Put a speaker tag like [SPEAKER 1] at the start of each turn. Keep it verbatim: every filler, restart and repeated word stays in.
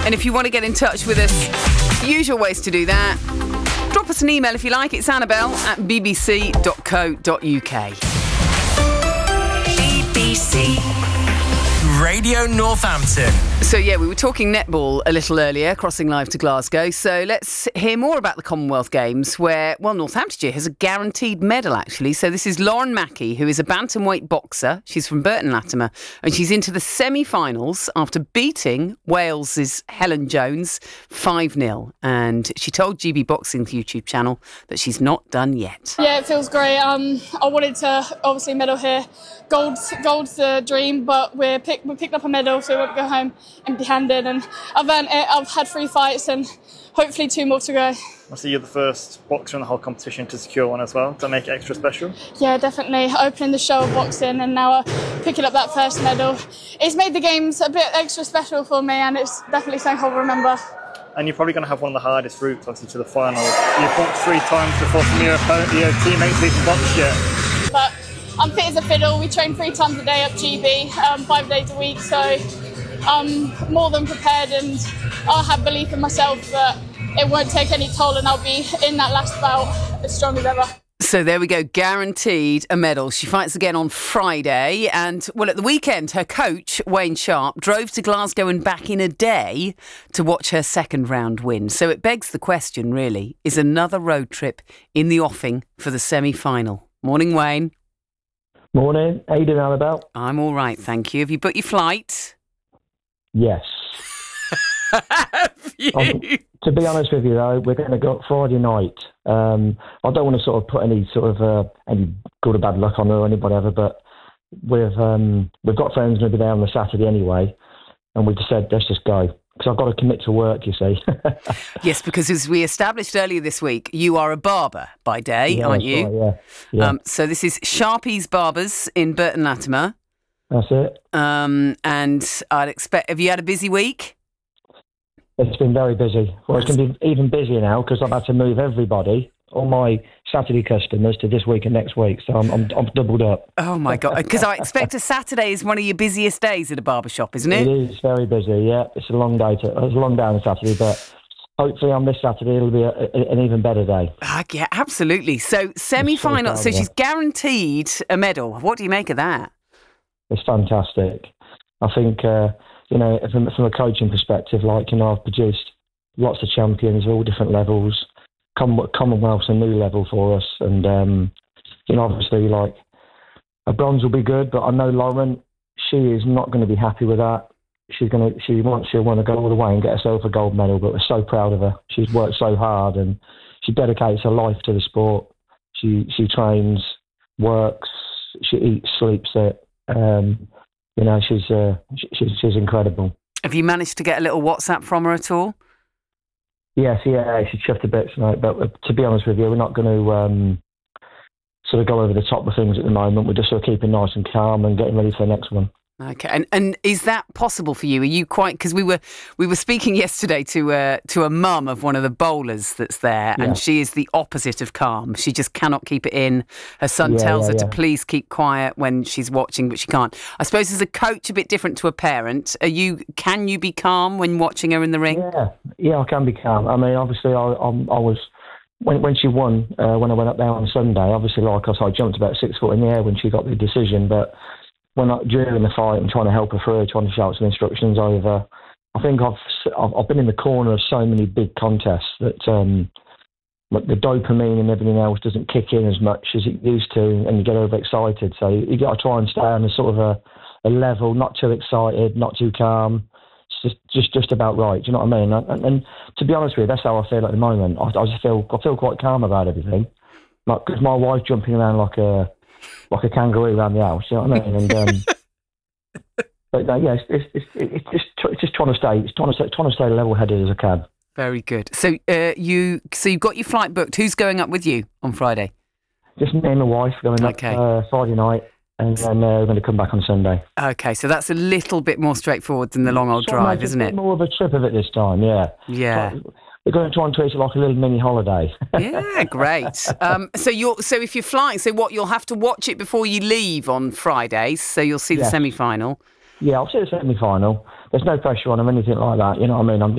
[SPEAKER 1] And if you want to get in touch with us, usual ways to do that. Drop us an email if you like. It's Annabelle at b b c dot co dot u k.
[SPEAKER 2] B B C Radio Northampton.
[SPEAKER 1] So, yeah, we were talking netball a little earlier, crossing live to Glasgow. So let's hear more about the Commonwealth Games where, well, Northamptonshire has a guaranteed medal, actually. So this is Lauren Mackey, who is a bantamweight boxer. She's from Burton Latimer, and she's into the semi-finals after beating Wales's Helen Jones five nil. And she told G B Boxing's YouTube channel that she's not done yet.
[SPEAKER 3] Yeah, it feels great. Um, I wanted to obviously medal here. Gold's, gold's the dream, but we're pick, we picked up a medal, so we won't go home empty-handed. And I've earned it. I've had three fights and hopefully two more to go.
[SPEAKER 4] I see you're the first boxer in the whole competition to secure one as well. Does that make it extra special?
[SPEAKER 3] Yeah, definitely. Opening the show of boxing and now uh, picking up that first medal. It's made the games a bit extra special for me, and it's definitely something I'll remember.
[SPEAKER 4] And you're probably going to have one of the hardest routes, obviously, to the final. You've boxed three times before some of your, opponent, your teammates even boxed yet.
[SPEAKER 3] But I'm fit as a fiddle. We train three times a day up G B, um, five days a week. So I'm more than prepared, and I have belief in myself that it won't take any toll and I'll be in that last bout as strong as ever.
[SPEAKER 1] So there we go, guaranteed a medal. She fights again on Friday. And, well, at the weekend, her coach, Wayne Sharp, drove to Glasgow and back in a day to watch her second round win. So it begs the question, really, is another road trip in the offing for the semi-final? Morning, Wayne.
[SPEAKER 5] Morning. How you doing, Annabelle?
[SPEAKER 1] I'm all right, thank you. Have you booked your flight?
[SPEAKER 5] Yes.
[SPEAKER 1] Have you?
[SPEAKER 5] Um, to be honest with you, though, we're going to go Friday night. Um, I don't want to sort of put any sort of uh, any good or bad luck on her or anybody ever, but we've um, we've got friends going to be there on the Saturday anyway, and we just said let's just go because I've got to commit to work. You see.
[SPEAKER 1] Yes, because as we established earlier this week, you are a barber by day,
[SPEAKER 5] yeah,
[SPEAKER 1] aren't you?
[SPEAKER 5] Right, yeah. yeah.
[SPEAKER 1] Um, so this is Sharpie's Barbers in Burton Latimer.
[SPEAKER 5] That's it.
[SPEAKER 1] Um, and I'd expect. Have you had a busy week?
[SPEAKER 5] It's been very busy. Well, it's going to be even busier now because I've had to move everybody, all my Saturday customers, to this week and next week. So I'm I'm, I'm doubled up.
[SPEAKER 1] Oh, my God. Because I expect a Saturday is one of your busiest days at a barber shop, isn't it?
[SPEAKER 5] It is very busy, yeah. It's a long day. To, it's a long day on Saturday, but hopefully on this Saturday it'll be a, a, an even better day.
[SPEAKER 1] Ah, yeah, absolutely. So semi-final, so, so she's guaranteed a medal. What do you make of that?
[SPEAKER 5] It's fantastic. I think... Uh, You know, from, from a coaching perspective, like, you know, I've produced lots of champions at all different levels. Com- Commonwealth's a new level for us. And, um, you know, obviously, like, a bronze will be good, but I know Lauren, she is not going to be happy with that. She's going to, she wants, she'll want to go all the way and get herself a gold medal, but we're so proud of her. She's worked so hard and she dedicates her life to the sport. She, she trains, works, she eats, sleeps it. Um, You know, she's, uh, she's she's incredible.
[SPEAKER 1] Have you managed to get a little WhatsApp from her at all?
[SPEAKER 5] Yes, yeah, she chuffed a bit tonight. But to be honest with you, we're not going to um, sort of go over the top with things at the moment. We're just sort of keeping nice and calm and getting ready for the next one.
[SPEAKER 1] Okay, and and is that possible for you? Are you quite, because we were we were speaking yesterday to uh, to a mum of one of the bowlers that's there,
[SPEAKER 5] Yeah.
[SPEAKER 1] and she is the opposite of calm. She just cannot keep it in. Her son
[SPEAKER 5] Yeah,
[SPEAKER 1] tells
[SPEAKER 5] yeah,
[SPEAKER 1] her to
[SPEAKER 5] yeah.
[SPEAKER 1] please keep quiet when she's watching, but she can't. I suppose as a coach, a bit different to a parent. Are you? Can you be calm when watching her in the ring?
[SPEAKER 5] Yeah, yeah, I can be calm. I mean, obviously, I I'm, I was when when she won uh, when I went up there on Sunday. Obviously, like I said, I jumped about six foot in the air when she got the decision, but. When I, during the fight, I'm trying to help her through, trying to shout some instructions over. I think I've I've, I've been in the corner of so many big contests that um, like the dopamine and everything else doesn't kick in as much as it used to, and you get overexcited. So you got to try and stay on a sort of a, a level, not too excited, not too calm, it's just just just about right. Do you know what I mean? And, and to be honest with you, that's how I feel at the moment. I, I just feel I feel quite calm about everything, like because my wife's jumping around like a. like a kangaroo around the house, you know what I mean? And um, but uh, yeah, it's, it's, it's, it's just it's just trying to stay, it's trying to stay, trying to stay level-headed as I can.
[SPEAKER 1] Very good. So uh, you so you've got your flight booked. Who's going up with you on Friday?
[SPEAKER 5] Just me and my wife going
[SPEAKER 1] Okay.
[SPEAKER 5] up uh, Friday night, and then uh, we're going to come back on Sunday.
[SPEAKER 1] Okay, so that's a little bit more straightforward than the long old
[SPEAKER 5] So
[SPEAKER 1] drive,
[SPEAKER 5] make
[SPEAKER 1] isn't
[SPEAKER 5] a
[SPEAKER 1] it?
[SPEAKER 5] bit more of a trip of it this time, yeah.
[SPEAKER 1] Yeah.
[SPEAKER 5] So we're going to try and treat it like a little mini holiday.
[SPEAKER 1] Yeah, great. Um, so you're so if you're flying, so what you'll have to watch it before you leave on Fridays. So you'll see the
[SPEAKER 5] Yes.
[SPEAKER 1] semi-final.
[SPEAKER 5] Yeah, I'll see the semi-final. There's no pressure on them, anything like that. You know what I mean? I'm